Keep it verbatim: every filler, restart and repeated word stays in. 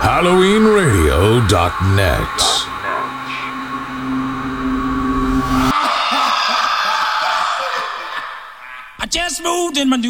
Halloween Radio dot net. I just moved in my new